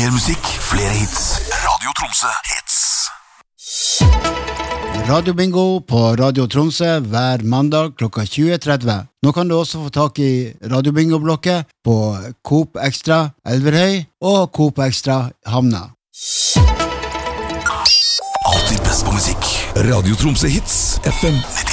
Mer musikk, flere hits. Radio Tromsø hits. Radio Bingo på Radio Tromsø hver mandag klokka 20.30. Nå kan du også få tak i Radio Bingo-blokket på Coop Extra Elverhøy og Coop Extra Hamna. Alltid best på musikk. Radio Tromsø hits, FM 90.